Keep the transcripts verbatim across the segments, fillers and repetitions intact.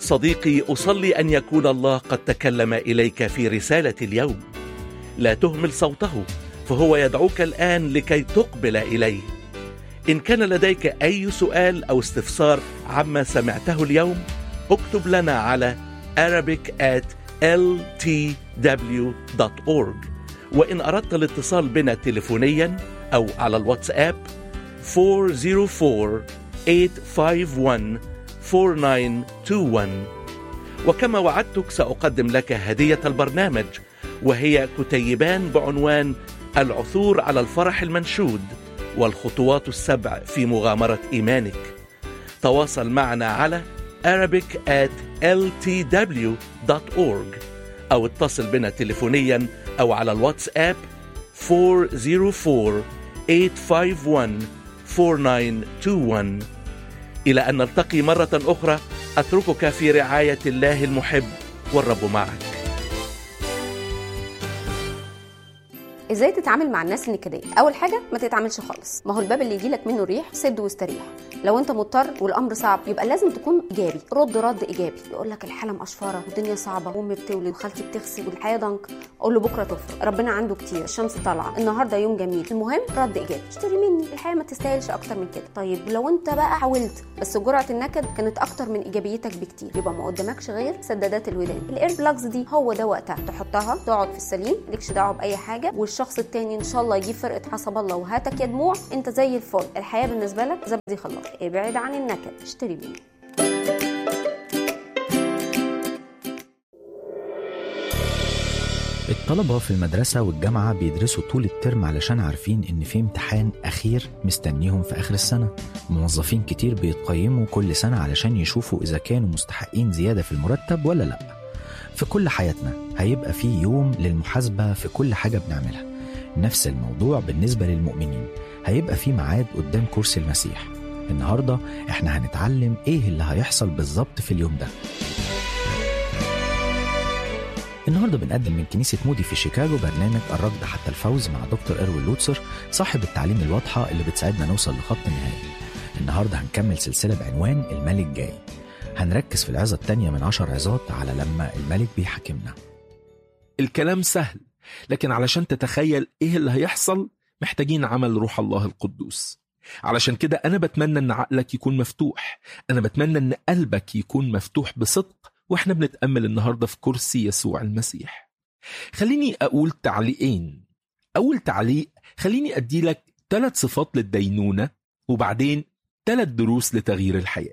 صديقي، أصلي أن يكون الله قد تكلم إليك في رسالة اليوم. لا تهمل صوته، فهو يدعوك الآن لكي تقبل إليه. إن كان لديك أي سؤال أو استفسار عما سمعته اليوم، اكتب لنا على arabic at l t w dot org. وإن أردت الاتصال بنا تليفونيا أو على الواتساب four zero four eight five one four nine two one. وكما وعدتك سأقدم لك هدية البرنامج، وهي كتيبان بعنوان العثور على الفرح المنشود والخطوات السبع في مغامرة إيمانك. تواصل معنا على arabic at l t w dot org أو اتصل بنا تليفونيا أو على الواتساب four zero four eight five one four nine two one. إلى أن نلتقي مرة أخرى، أتركك في رعاية الله المحب، والرب معك. ازاي تتعامل مع الناس النكديه؟ اول حاجه ما تتعاملش خالص. ما هو الباب اللي يجيلك منه الريح سد واستريح. لو انت مضطر والامر صعب يبقى لازم تكون ايجابي، رد رد ايجابي. يقول لك الحاله مقشفره والدنيا صعبه وامي بتولد وخالتي بتغسل والحياه ضنك، قول له بكره تفرق، ربنا عنده كتير، الشمس طالعه، النهارده يوم جميل. المهم رد ايجابي. اشتري مني، الحياه ما تستاهلش اكتر من كده. طيب لو انت بقى حاولت بس جرعه النكد كانت اكتر من ايجابيتك بكتير، يبقى ما قدامكش غير سدادات الودان. الاير بلاجز دي هو ده وقتها تحطها، تقعد في السليم، مالكش دعوه باي حاجه، والشخص التاني ان شاء الله يجيب فرقه حسب الله وهاتك يا دموع، انت زي الفل. الحياه بالنسبه لك زبدي خلاص. ابعد عن النكد، اشتري مني. الطلبة في المدرسة والجامعة بيدرسوا طول الترم علشان عارفين إن في امتحان أخير مستنيهم في آخر السنة. موظفين كتير بيتقيموا كل سنة علشان يشوفوا إذا كانوا مستحقين زيادة في المرتب ولا لأ. في كل حياتنا هيبقى في يوم للمحاسبة في كل حاجة بنعملها. نفس الموضوع بالنسبة للمؤمنين، هيبقى في ميعاد قدام كرسي المسيح. النهاردة احنا هنتعلم ايه اللي هيحصل بالظبط في اليوم ده. النهاردة بنقدم من كنيسة مودي في شيكاغو برنامج الركض حتى الفوز مع دكتور إروين لوتسر، صاحب التعليم الواضحة اللي بتساعدنا نوصل لخط النهائي. النهاردة هنكمل سلسلة بعنوان الملك جاي. هنركز في العظة التانية من عشر عظات على لما الملك بيحكمنا. الكلام سهل، لكن علشان تتخيل ايه اللي هيحصل محتاجين عمل روح الله القدوس. علشان كده أنا بتمنى أن عقلك يكون مفتوح، أنا بتمنى أن قلبك يكون مفتوح بصدق وإحنا بنتأمل النهاردة في كرسي يسوع المسيح. خليني أقول تعليقين. أول تعليق، خليني أدي لك ثلاث صفات للدينونة وبعدين ثلاث دروس لتغيير الحياة.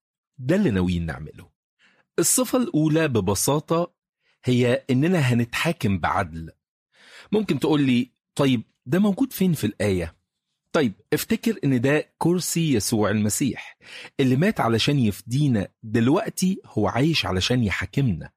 ده اللي ناويين نعمله. الصفة الأولى ببساطة هي إننا هنتحاكم بعدل. ممكن تقول لي طيب ده موجود فين في الآية؟ طيب افتكر ان ده كرسي يسوع المسيح اللي مات علشان يفدينا، دلوقتي هو عايش علشان يحاكمنا.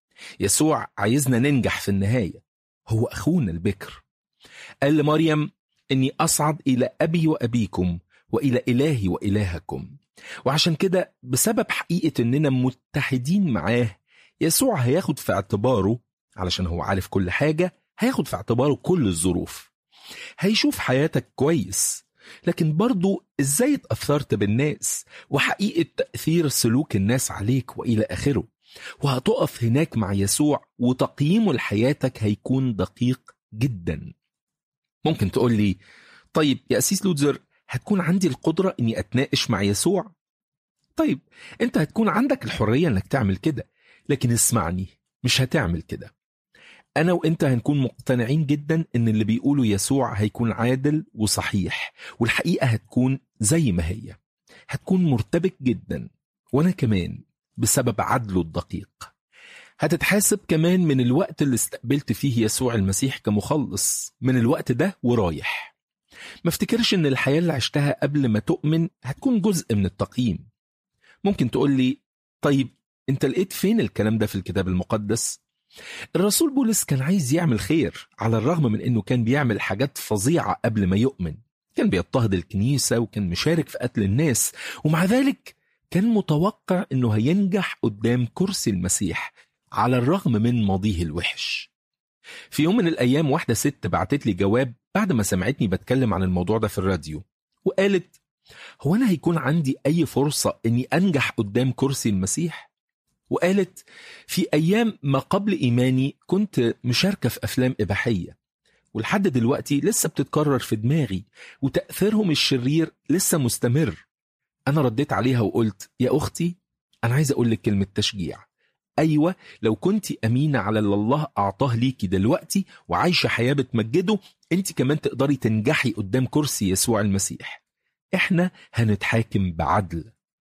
يسوع عايزنا ننجح في النهاية، هو أخونا البكر. قال لمريم اني أصعد إلى أبي وأبيكم وإلى إلهي وإلهكم. وعشان كده بسبب حقيقة اننا متحدين معاه، يسوع هياخد في اعتباره، علشان هو عارف كل حاجة، هياخد في اعتباره كل الظروف. هيشوف حياتك كويس، لكن برضو ازاي اتأثرت بالناس وحقيقة تأثير سلوك الناس عليك وإلى آخره. وهتقف هناك مع يسوع وتقييمه لحياتك هيكون دقيق جدا. ممكن تقول لي طيب يا أسيس لوتزر، هتكون عندي القدرة اني اتناقش مع يسوع؟ طيب انت هتكون عندك الحرية انك تعمل كده، لكن اسمعني، مش هتعمل كده. أنا وإنت هنكون مقتنعين جدا إن اللي بيقوله يسوع هيكون عادل وصحيح، والحقيقة هتكون زي ما هي، هتكون مرتبك جدا، وأنا كمان بسبب عدله الدقيق. هتتحاسب كمان من الوقت اللي استقبلت فيه يسوع المسيح كمخلص، من الوقت ده ورايح. ما افتكرش إن الحياة اللي عشتها قبل ما تؤمن هتكون جزء من التقييم. ممكن تقول لي طيب أنت لقيت فين الكلام ده في الكتاب المقدس؟ الرسول بولس كان عايز يعمل خير على الرغم من انه كان بيعمل حاجات فظيعة قبل ما يؤمن. كان بيضطهد الكنيسة وكان مشارك في قتل الناس، ومع ذلك كان متوقع انه هينجح قدام كرسي المسيح على الرغم من ماضيه الوحش. في يوم من الايام واحدة ست بعتت لي جواب بعد ما سمعتني بتكلم عن الموضوع ده في الراديو، وقالت هو انا هيكون عندي اي فرصة اني انجح قدام كرسي المسيح؟ وقالت في أيام ما قبل إيماني كنت مشاركة في أفلام إباحية، ولحد دلوقتي لسه بتتكرر في دماغي وتأثيرهم الشرير لسه مستمر. أنا رديت عليها وقلت يا أختي أنا عايز أقول لك كلمة تشجيع. أيوة، لو كنت أمينة على اللي الله أعطاه ليكي دلوقتي وعايشة حياة بتمجده، أنت كمان تقدري تنجحي قدام كرسي يسوع المسيح. إحنا هنتحاكم بعدل،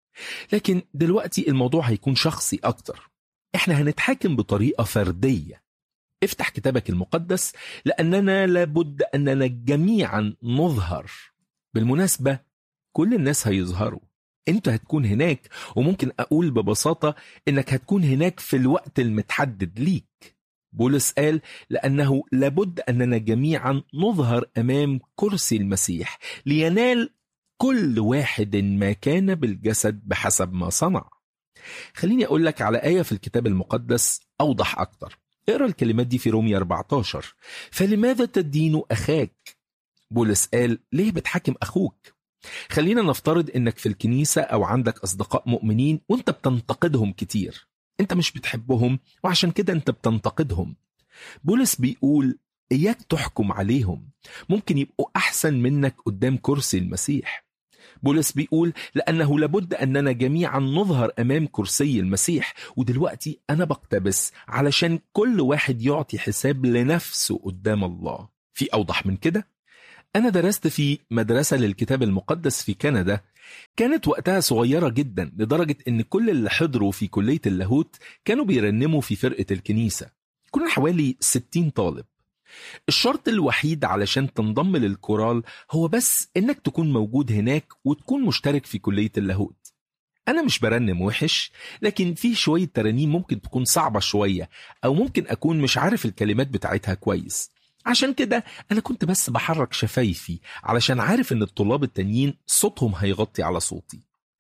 لكن دلوقتي الموضوع هيكون شخصي أكتر. إحنا هنتحاكم بطريقة فردية. افتح كتابك المقدس، لأننا لابد أننا جميعا نظهر. بالمناسبة كل الناس هيظهروا، انت هتكون هناك، وممكن أقول ببساطة إنك هتكون هناك في الوقت المتحدد ليك. بولس قال لأنه لابد أننا جميعا نظهر أمام كرسي المسيح لينال كل واحد ما كان بالجسد بحسب ما صنع. خليني أقول لك على آية في الكتاب المقدس أوضح أكتر. اقرأ الكلمات دي في رومية أربعة عشر. فلماذا تدين أخاك؟ بولس قال ليه بتحاكم أخوك؟ خلينا نفترض إنك في الكنيسة أو عندك أصدقاء مؤمنين وانت بتنتقدهم كتير. انت مش بتحبهم وعشان كده انت بتنتقدهم. بولس بيقول إياك تحكم عليهم، ممكن يبقوا أحسن منك قدام كرسي المسيح. بولس بيقول لأنه لابد أننا جميعا نظهر أمام كرسي المسيح، ودلوقتي أنا بقتبس علشان كل واحد يعطي حساب لنفسه قدام الله. في أوضح من كده؟ أنا درست في مدرسة للكتاب المقدس في كندا، كانت وقتها صغيرة جدا لدرجة أن كل اللي حضروا في كلية اللاهوت كانوا بيرنموا في فرقة الكنيسة. كنا حوالي ستين طالب. الشرط الوحيد علشان تنضم للكورال هو بس انك تكون موجود هناك وتكون مشترك في كلية اللاهوت. انا مش برنم وحش، لكن في شوية ترانيم ممكن تكون صعبة شوية، او ممكن اكون مش عارف الكلمات بتاعتها كويس. عشان كده انا كنت بس بحرك شفايفي علشان عارف ان الطلاب التانيين صوتهم هيغطي على صوتي.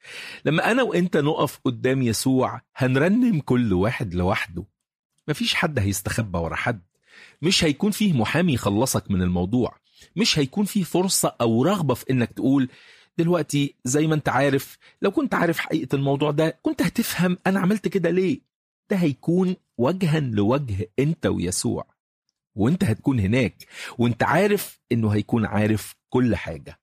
لما انا وانت نقف قدام يسوع هنرنم كل واحد لوحده، مفيش حد هيستخبى ورا حد، مش هيكون فيه محامي يخلصك من الموضوع، مش هيكون فيه فرصة أو رغبة في إنك تقول دلوقتي زي ما أنت عارف، لو كنت عارف حقيقة الموضوع ده كنت هتفهم أنا عملت كده ليه. ده هيكون وجها لوجه أنت ويسوع، وأنت هتكون هناك وأنت عارف إنه هيكون عارف كل حاجة.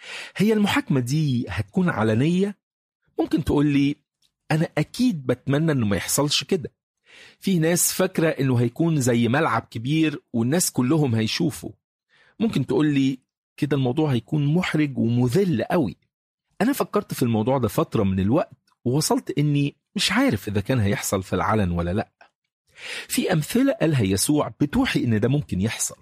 هي المحاكمة دي هتكون علنية؟ ممكن تقول لي أنا أكيد بتمنى إنه ما يحصلش كده. في ناس فاكرة إنه هيكون زي ملعب كبير والناس كلهم هيشوفوا. ممكن تقول لي كده الموضوع هيكون محرج ومذل قوي. أنا فكرت في الموضوع ده فترة من الوقت ووصلت إني مش عارف إذا كان هيحصل في العلن ولا لأ. في أمثلة قالها يسوع بتوحي إن ده ممكن يحصل.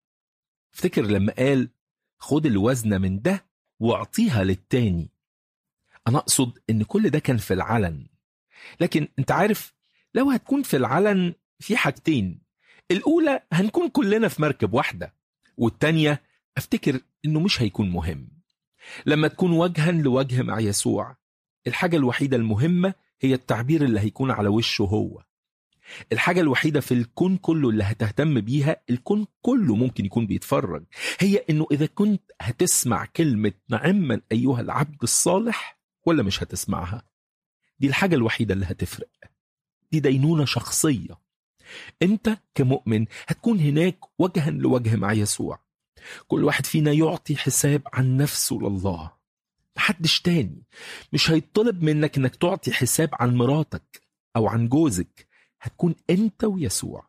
افتكر لما قال خد الوزنة من ده واعطيها للتاني. أنا أقصد إن كل ده كان في العلن، لكن أنت عارف لو هتكون في العلن في حاجتين. الأولى هنكون كلنا في مركب واحدة، والتانية أفتكر إنه مش هيكون مهم. لما تكون وجها لوجه مع يسوع، الحاجة الوحيدة المهمة هي التعبير اللي هيكون على وشه هو. الحاجة الوحيدة في الكون كله اللي هتهتم بيها، الكون كله ممكن يكون بيتفرج، هي إنه إذا كنت هتسمع كلمة نعما أيها العبد الصالح ولا مش هتسمعها. دي الحاجة الوحيدة اللي هتفرق. دي دينونة شخصية. انت كمؤمن هتكون هناك وجها لوجه مع يسوع. كل واحد فينا يعطي حساب عن نفسه لله، محدش تاني. مش هيطلب منك انك تعطي حساب عن مراتك او عن جوزك، هتكون انت ويسوع.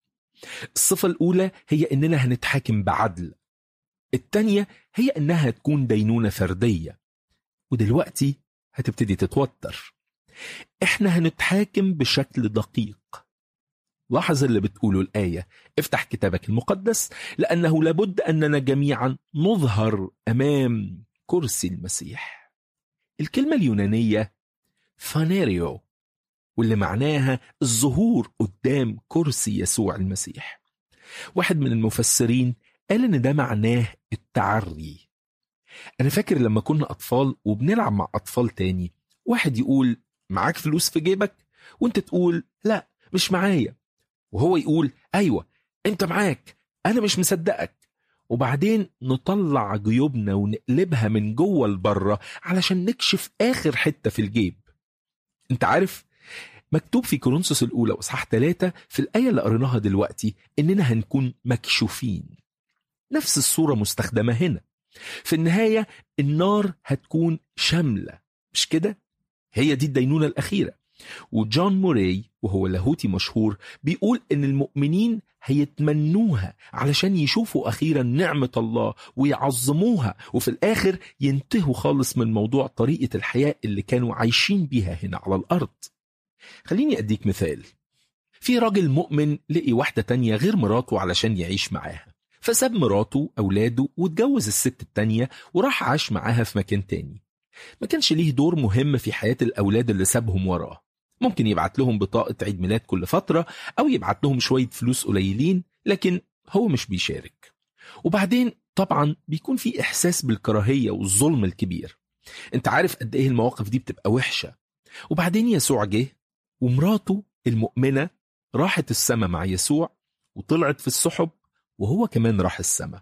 الصفة الاولى هي اننا هنتحاكم بعدل، التانية هي انها تكون دينونة فردية. ودلوقتي هتبتدي تتوتر. احنا هنتحاكم بشكل دقيق. لاحظ اللي بتقوله الآية، افتح كتابك المقدس، لأنه لابد أننا جميعا نظهر أمام كرسي المسيح. الكلمة اليونانية فانيريو، واللي معناها الظهور قدام كرسي يسوع المسيح. واحد من المفسرين قال إن ده معناه التعري. أنا فاكر لما كنا أطفال وبنلعب مع أطفال تاني، واحد يقول معاك فلوس في جيبك، وانت تقول لا مش معايا، وهو يقول ايوه انت معاك انا مش مصدقك، وبعدين نطلع جيوبنا ونقلبها من جوه لبره علشان نكشف اخر حته في الجيب. انت عارف مكتوب في كورنثوس الأولى وإصحاح ثلاثة في الآية اللي قريناها دلوقتي إننا هنكون مكشوفين. نفس الصورة مستخدمة هنا. في النهاية النار هتكون شاملة، مش كده؟ هي دي الدينونة الأخيرة. وجون موراي وهو لاهوتي مشهور بيقول إن المؤمنين هيتمنوها علشان يشوفوا أخيرا نعمة الله ويعظموها، وفي الآخر ينتهوا خالص من موضوع طريقة الحياة اللي كانوا عايشين بيها هنا على الأرض. خليني أديك مثال. في راجل مؤمن لقي واحدة تانية غير مراته علشان يعيش معاها، فساب مراته أولاده واتجوز الست التانية وراح عاش معاها في مكان تاني. ما كانش ليه دور مهم في حياة الأولاد اللي سابهم وراه. ممكن يبعت لهم بطاقة عيد ميلاد كل فترة أو يبعت لهم شوية فلوس قليلين، لكن هو مش بيشارك. وبعدين طبعا بيكون في إحساس بالكراهية والظلم الكبير. انت عارف قد ايه المواقف دي بتبقى وحشة. وبعدين يسوع جه ومراته المؤمنة راحت السما مع يسوع وطلعت في السحب وهو كمان راح السما.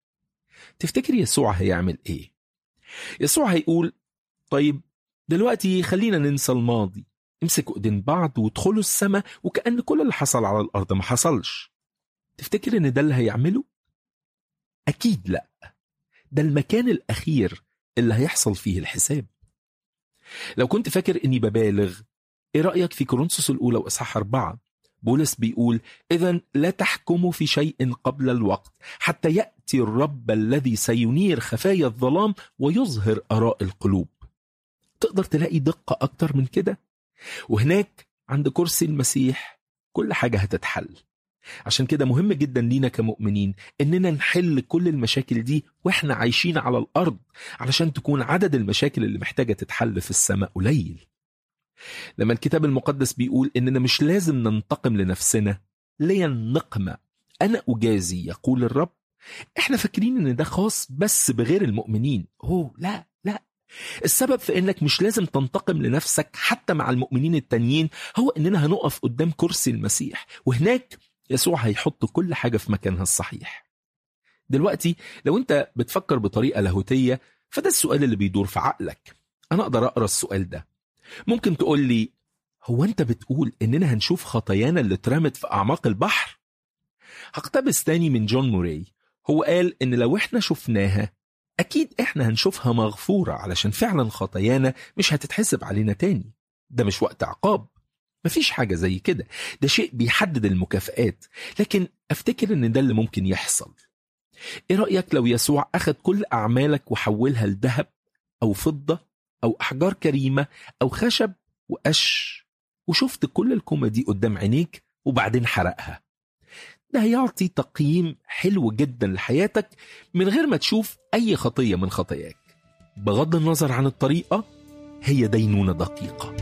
تفتكر يسوع هيعمل ايه؟ يسوع هيقول طيب دلوقتي خلينا ننسى الماضي، امسكوا ايدين بعض وادخلوا السما وكأن كل اللي حصل على الأرض ما حصلش. تفتكر ان ده اللي هيعمله؟ أكيد لا. ده المكان الأخير اللي هيحصل فيه الحساب. لو كنت فاكر اني ببالغ، ايه رأيك في كورنثوس الأولى وإصحاح أربعة؟ بولس بيقول إذن لا تحكموا في شيء قبل الوقت حتى يأتي الرب الذي سينير خفايا الظلام ويظهر آراء القلوب. تقدر تلاقي دقة أكتر من كده؟ وهناك عند كرسي المسيح كل حاجة هتتحل. عشان كده مهم جدا لينا كمؤمنين إننا نحل كل المشاكل دي وإحنا عايشين على الأرض، علشان تكون عدد المشاكل اللي محتاجة تتحل في السماء قليل. لما الكتاب المقدس بيقول إننا مش لازم ننتقم لنفسنا، لي النقمة أنا أجازي يقول الرب، إحنا فاكرين إن ده خاص بس بغير المؤمنين. أوه لا لا، السبب في إنك مش لازم تنتقم لنفسك حتى مع المؤمنين التانيين هو إننا هنقف قدام كرسي المسيح، وهناك يسوع هيحط كل حاجة في مكانها الصحيح. دلوقتي لو أنت بتفكر بطريقة لاهوتية فده السؤال اللي بيدور في عقلك. أنا أقدر أقرأ السؤال ده. ممكن تقول لي هو أنت بتقول إننا هنشوف خطايانا اللي اترمت في أعماق البحر؟ هقتبس تاني من جون موراي. هو قال إن لو إحنا شفناها أكيد إحنا هنشوفها مغفورة، علشان فعلا خطايانا مش هتتحسب علينا تاني. ده مش وقت عقاب، مفيش حاجة زي كده، ده شيء بيحدد المكافآت. لكن أفتكر إن ده اللي ممكن يحصل. إيه رأيك لو يسوع أخذ كل أعمالك وحولها لذهب أو فضة أو أحجار كريمة أو خشب وقش، وشفت كل الكومة دي قدام عينيك وبعدين حرقها؟ ده هيعطي تقييم حلو جدا لحياتك من غير ما تشوف أي خطية من خطاياك. بغض النظر عن الطريقة، هي دينونة دقيقة.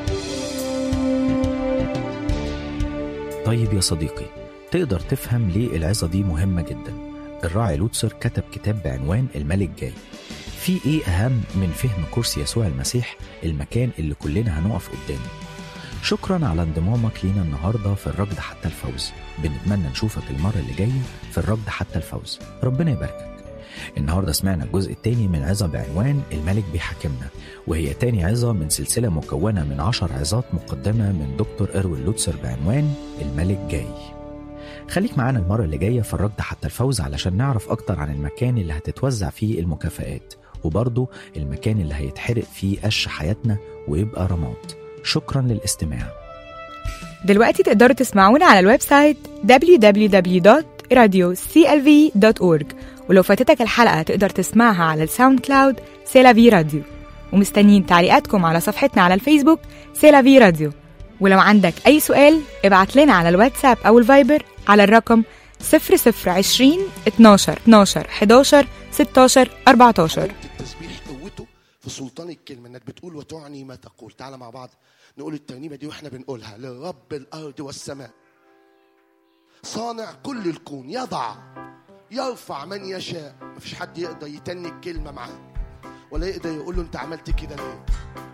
طيب يا صديقي، تقدر تفهم ليه العظة دي مهمة جدا. الراعي لوتسر كتب كتاب بعنوان الملك جاي. في ايه اهم من فهم كرسي يسوع المسيح، المكان اللي كلنا هنقف قدامه؟ شكرا على انضمامك لينا النهاردة في الركض حتى الفوز. بنتمنى نشوفك المرة اللي جاية في الركض حتى الفوز. ربنا يباركك. النهاردة سمعنا الجزء الثاني من عظة بعنوان الملك بيحاكمنا، وهي تاني عظة من سلسلة مكونة من عشر عظات مقدمة من دكتور إروين لوتسر بعنوان الملك جاي. خليك معانا المرة اللي جاية في الركض حتى الفوز علشان نعرف أكتر عن المكان اللي هتتوزع فيه المكافآت، وبرضه المكان اللي هيتحرق فيه قش حياتنا ويبقى رماد. شكرا للاستماع. دلوقتي تقدروا تسمعونا على الويب سايت دبليو دبليو دبليو دوت راديو سي إل في دوت أورج، ولو فاتتك الحلقة تقدر تسمعها على الساوند كلاود سيلافي راديو. ومستنيين تعليقاتكم على صفحتنا على الفيسبوك سيلافي راديو. ولو عندك أي سؤال ابعت لنا على الواتساب أو الفايبر على الرقم صفر صفر عشرين اتناشر اتناشر حداشر ستاشر أربعتاشر. التسبيح قوته في سلطان الكلمة، انك بتقول وتعني ما تقول. تعال مع بعض نقول الترنيمة دي واحنا بنقولها. لرب الأرض والسماء صانع كل الكون يضع يرفع من يشاء. مفيش حد يقدر يتني الكلمة معاه ولا يقدر يقول له انت عملت كده ليه.